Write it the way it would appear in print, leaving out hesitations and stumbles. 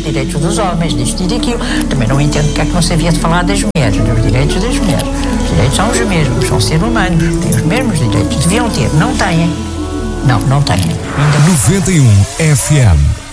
direitos dos homens, disto e daquilo. Também não entendo porque é que não se havia de falar das mulheres, dos direitos das mulheres. Os direitos são os mesmos, são seres humanos, têm os mesmos direitos. Deviam ter, não têm. Não têm. 91 FM.